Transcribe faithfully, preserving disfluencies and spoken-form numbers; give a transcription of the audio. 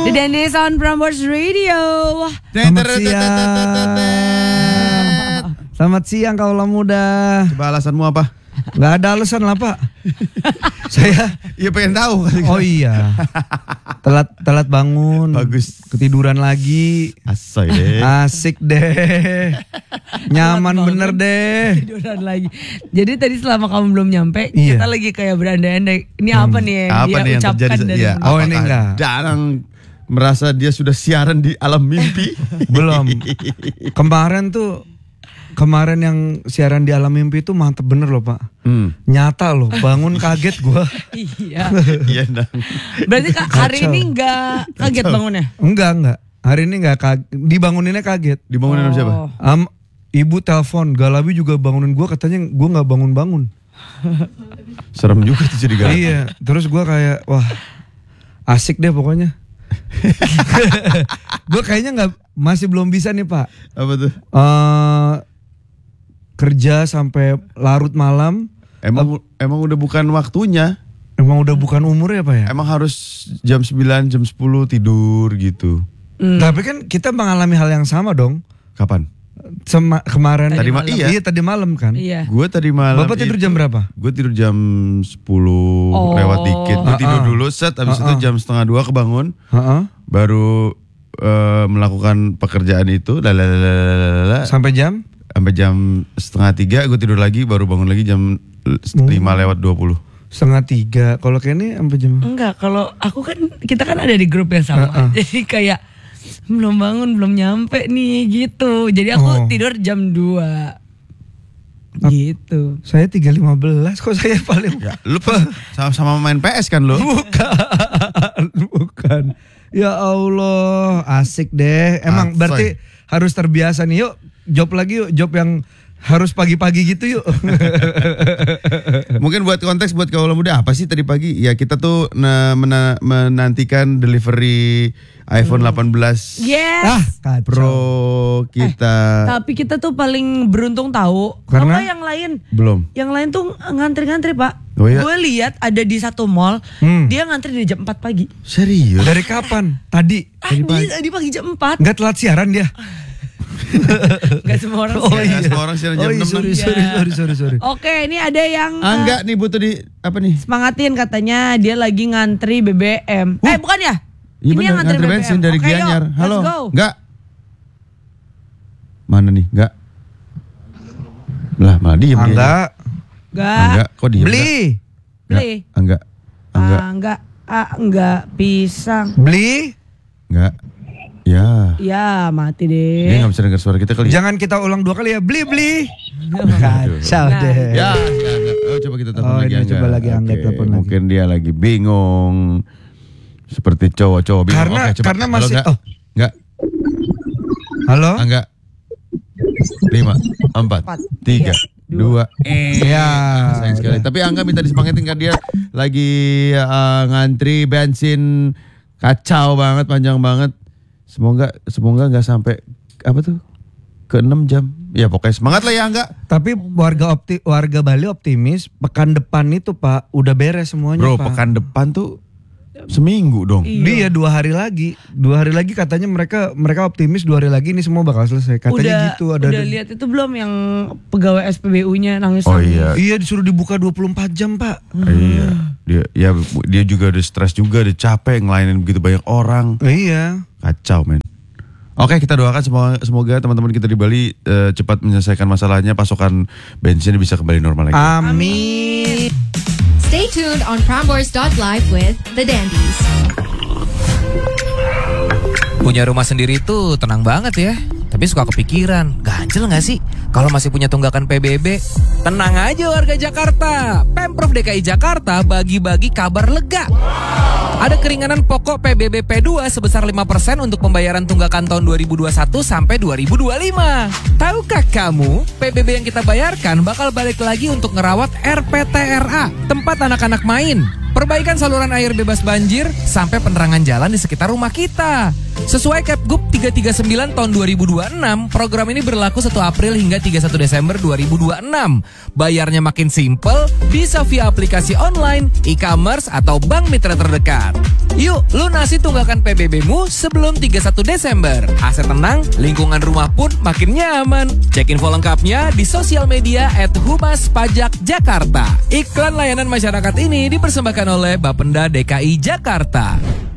The Dandies on Prambors Radio. Selamat siang. Selamat siang kaulah muda. Coba alasanmu apa? Gak ada alasan lah Pak. Saya Iya pengen tahu. Oh iya. Telat telat bangun. Bagus. Ketiduran lagi. Asoy deh. Asik deh. Nyaman bener deh. Tiduran lagi. Jadi tadi selama kamu belum nyampe, Iya. kita lagi kayak berandai-andai. Ini apa nih yang Apa dia nih yang ucapkan terjadi? dari Ya, mulut? Oh, ini enggak. Jarang merasa dia sudah siaran di alam mimpi. Belum. Kemarin tuh Kemarin yang siaran di alam mimpi itu mantep bener loh Pak. Hmm. Nyata loh, bangun kaget gua. Iya. Iya Nang. Berarti Kak, hari Kacau. ini enggak kaget Kacau. bangunnya? Enggak enggak. Hari ini enggak kaget. Dibanguninnya kaget. Dibangunin sama siapa? Oh. Am, ibu telepon, Galabi juga bangunin gua, katanya gua nggak bangun-bangun. Serem juga tuh jadi galak. Iya, terus gua kayak wah asik deh pokoknya. Gua kayaknya nggak masih belum bisa nih Pak. Apa tuh? Eh kerja sampai larut malam. Emang emang udah bukan waktunya. Emang udah bukan umur ya Pak ya? Emang harus jam sembilan, jam sepuluh tidur gitu. Hmm. Tapi kan kita mengalami hal yang sama dong. Kapan? Sema, kemarin Tadi ma- iya. tadi malam kan. Iya. Gue tadi malam. Bapak tidur itu- jam berapa? Gue tidur jam sepuluh Oh. lewat dikit. Gue tidur Uh-uh. dulu set, abis Uh-uh. itu jam setengah dua kebangun. Heeh. Baru eh, melakukan pekerjaan itu. Lalalala. Sampai jam? Sampai jam setengah tiga gue tidur lagi. Baru bangun lagi jam lima lewat dua puluh. Setengah tiga. Kalau kayak ini sampai jam? Enggak, kalau aku kan kita kan ada di grup yang sama. Uh-uh. Jadi kayak belum bangun, belum nyampe nih gitu. Jadi aku Oh. tidur jam dua. Gitu. Saya tiga lima belas. Kok saya paling Ya, lu sama-sama main P S kan lu? Bukan, bukan. Ya Allah, asik deh. Emang Asik. berarti harus terbiasa nih. Yuk, job lagi yuk, job yang harus pagi-pagi gitu yuk. Mungkin buat konteks buat kaula muda apa sih tadi pagi? Ya kita tuh na- mena- menantikan delivery iPhone delapan belas Yes. Ah, kacau. Pro kita. Tapi kita tuh paling beruntung tahu. Karena? Karena yang lain, Belum. yang lain tuh ngantri-ngantri Pak. Oh iya? Gue lihat ada di satu mall, Hmm. dia ngantri dari jam empat pagi. Serius? Dari kapan? Tadi. Ah, Tadi pagi. di, di pagi jam empat. Enggak telat siaran dia. Gak semua orang Oh siaran. iya. Semua orang siaran jam Oh iya, enam, sorry, Nang. sorry, sorry, sorry, sorry. Oke, ini ada yang Ah, uh, enggak nih butuh di apa nih? semangatin katanya dia lagi ngantri B B M. Eh bukan ya? Iya Ini bener, yang ngantri ngantri B B M. bensin dari Oke, yuk, Gianyar. let's Halo. go. Enggak. Mana nih? Enggak. Lah, malah diem Ah, dia. enggak. Enggak. Enggak, kok diem? Beli. Beli. Enggak. Enggak. Enggak. Ah, enggak. Ah, enggak pisang. Beli. Enggak. Ya. Ya, mati Dia deh. enggak bisa dengar suara kita kali. ya? Jangan kita ulang dua kali ya. Beli, beli. Aduh. Kacau Nah. deh. Ya, ya enggak. Oh, coba kita telepon Oh, lagi ini Angga. coba lagi Angga Oke, telepon lagi. mungkin dia lagi bingung. Seperti cowok-cowok bingung. Karena- Oke, coba. karena Halo, masih- enggak. oh. Enggak. Halo? Enggak. Lima, empat, Empat, tiga, tiga, dua. Ya. Ya, sayang sekali. Tapi Angga minta disemangatin kan dia lagi uh, ngantri bensin kacau banget, panjang banget. Semoga semoga nggak sampai apa tuh ke enam jam. Ya pokoknya semangat lah ya Angga. Tapi warga opti, warga Bali optimis pekan depan itu Pak udah beres semuanya Bro, Pak. pekan depan tuh seminggu dong. Dia dua hari lagi, dua hari lagi katanya mereka mereka optimis dua hari lagi ini semua bakal selesai. Katanya Udah, gitu ada. udah lihat itu belum yang pegawai S P B U-nya nangis. Oh iya. Iya disuruh dibuka dua puluh empat jam Pak. Iya. Dia ya dia juga udah stres juga, udah capek ngelainin begitu banyak orang. Iya. Kacau men. Oke, kita doakan semoga, semoga teman-teman kita di Bali eh, cepat menyelesaikan masalahnya, pasokan bensin bisa kembali normal lagi. Amin. Stay tuned on Prambors dot live with The Dandies. Punya rumah sendiri tuh tenang banget ya. Tapi suka kepikiran, ganjel gak sih kalau masih punya tunggakan P B B? Tenang aja warga Jakarta, Pemprov D K I Jakarta bagi-bagi kabar lega. Ada keringanan pokok P B B P dua sebesar lima persen untuk pembayaran tunggakan tahun dua ribu dua puluh satu sampai dua ribu dua puluh lima. Tahukah kamu, P B B yang kita bayarkan bakal balik lagi untuk ngerawat R P T R A, tempat anak-anak main. Perbaikan saluran air bebas banjir sampai penerangan jalan di sekitar rumah kita. Sesuai Kepgub tiga tiga sembilan tahun dua ribu dua puluh enam, program ini berlaku satu April hingga tiga puluh satu Desember dua ribu dua puluh enam. Bayarnya makin simple, bisa via aplikasi online, e-commerce, atau bank mitra terdekat. Yuk, lunasi tunggakan P B B-mu sebelum tiga puluh satu Desember. Aset tenang, lingkungan rumah pun makin nyaman. Cek info lengkapnya di sosial media at Humas Pajak Jakarta. Iklan layanan masyarakat ini dipersembahkan oleh Bapenda D K I Jakarta.